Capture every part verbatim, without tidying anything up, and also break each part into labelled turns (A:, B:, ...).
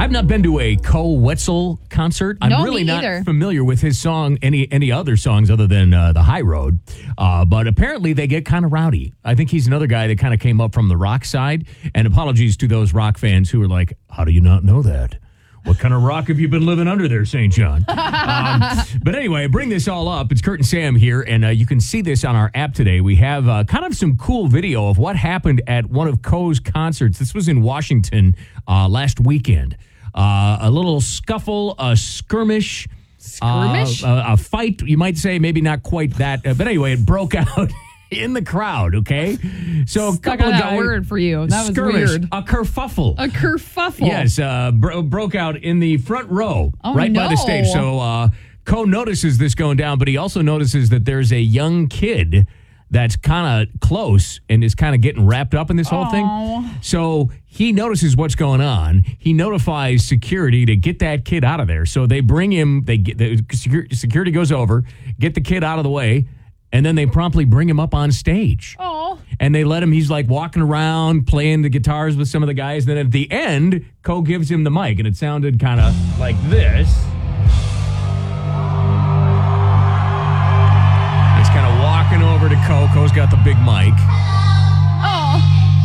A: I've not been to a Koe Wetzel concert. I'm
B: No,
A: really
B: me
A: not
B: either.
A: familiar with his song, any any other songs other than uh, The High Road. Uh, but apparently they get kind of rowdy. I think he's another guy that kind of came up from the rock side. And apologies to those rock fans who are like, how do you not know that? What kind of rock have you been living under there, Saint John? um, but anyway, bring this all up. It's Kurt and Sam here, and uh, you can see this on our app today. We have uh, kind of some cool video of what happened at one of Koe's concerts. This was in Washington uh, last weekend. Uh, a little scuffle, a skirmish.
B: Skirmish?
A: Uh, a, a fight, you might say, maybe not quite that. Uh, but anyway, it broke out in the crowd, okay? So a
B: Stuck
A: couple
B: on
A: of
B: that
A: guys,
B: word for you. That was
A: skirmish,
B: weird.
A: a kerfuffle.
B: A kerfuffle.
A: Yes, uh, bro- broke out in the front row,
B: Oh,
A: right by the
B: no.
A: stage. So uh, Koe notices this going down, but he also notices that there's a young kid that's kind of close and is kind of getting wrapped up in this whole
B: Aw.
A: thing. So he notices what's going on. He notifies security to get that kid out of there. So they bring him. They get the secur- security goes over, get the kid out of the way. And then they promptly bring him up on stage.
B: Oh.
A: And they let him, he's like walking around, playing the guitars with some of the guys. Then at the end, Koe gives him the mic, and it sounded kind of like this. He's kind of walking over to Koe. Koe's got the big mic.
B: Oh.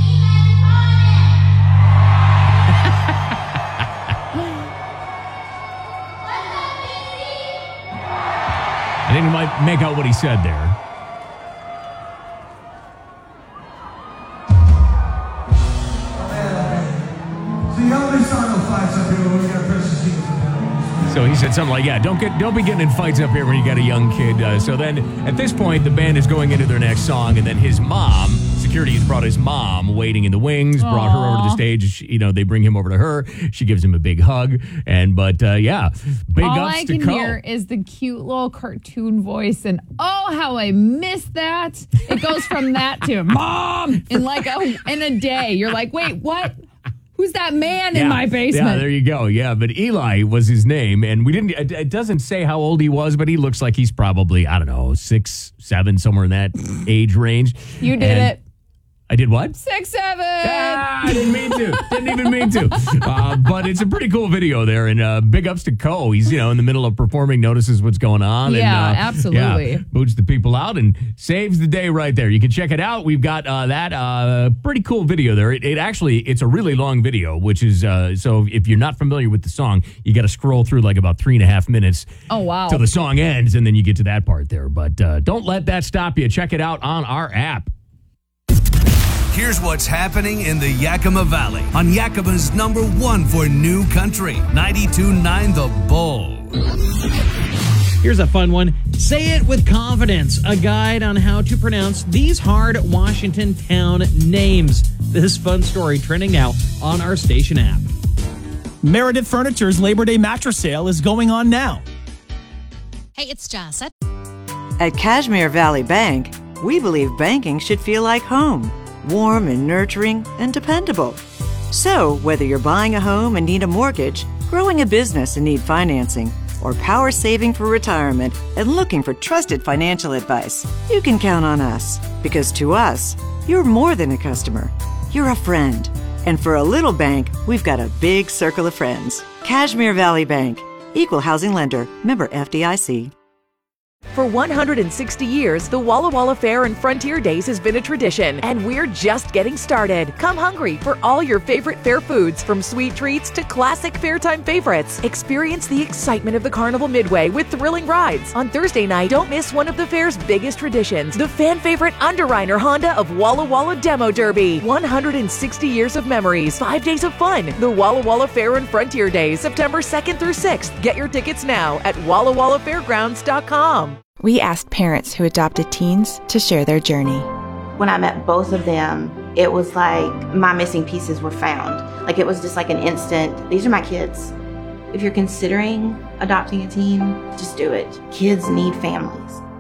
A: I think you might make out what he said there. So he said something like, yeah, don't get, don't be getting in fights up here when you got a young kid. Uh, so then at this point, the band is going into their next song, and then his mom, security has brought his mom waiting in the wings, brought her over to the stage. She, you know, they bring him over to her. She gives him a big hug. And, but uh, yeah, big
B: All
A: ups
B: I
A: to
B: can
A: Koe.
B: hear is the cute little cartoon voice, and oh, how I miss that. It goes from that to mom in like a in a day. You're like, wait, what? Who's that man
A: Yeah.
B: in my basement?
A: Yeah, there you go. Yeah, but Eli was his name, and we didn't. It, it doesn't say how old he was, but he looks like he's probably, I don't know, six, seven, somewhere in that age range.
B: You did
A: And
B: it.
A: I did what?
B: Six, seven.
A: Ah, I didn't mean to. Didn't even mean to. Uh, but it's a pretty cool video there, and uh, big ups to Koe. He's, you know, in the middle of performing, notices what's going on.
B: Yeah,
A: and, uh,
B: absolutely.
A: Yeah, boots the people out and saves the day right there. You can check it out. We've got uh, that uh, pretty cool video there. It, it actually, it's a really long video, which is, uh, so if you're not familiar with the song, you got to scroll through like about three and a half minutes.
B: Oh, wow.
A: Till the song ends, and then you get to that part there. But uh, don't let that stop you. Check it out on our app.
C: Here's what's happening in the Yakima Valley on Yakima's number one for new country, ninety-two point nine The Bull.
D: Here's a fun one. Say it with confidence. A guide on how to pronounce these hard Washington town names. This fun story trending now on our station app.
E: Meredith Furniture's Labor Day mattress sale is going on now.
F: Hey, it's Jess.
G: At Kashmir Valley Bank, we believe banking should feel like home. Warm and nurturing and dependable. So, whether you're buying a home and need a mortgage, growing a business and need financing, or power saving for retirement and looking for trusted financial advice, you can count on us. Because to us, you're more than a customer. You're a friend. And for a little bank, we've got a big circle of friends. Kashmir Valley Bank. Equal housing lender. Member F D I C.
H: For one hundred sixty years, the Walla Walla Fair and Frontier Days has been a tradition, and we're just getting started. Come hungry for all your favorite fair foods, from sweet treats to classic fairtime favorites. Experience the excitement of the Carnival Midway with thrilling rides. On Thursday night, don't miss one of the fair's biggest traditions, the fan favorite Underreiner Honda of Walla Walla Demo Derby. one hundred sixty years of memories, five days of fun. The Walla Walla Fair and Frontier Days, September second through sixth. Get your tickets now at walla walla fairgrounds dot com.
I: We asked parents who adopted teens to share their journey.
J: When I met both of them, it was like my missing pieces were found. Like it was just like an instant, these are my kids. If you're considering adopting a teen, just do it. Kids need families.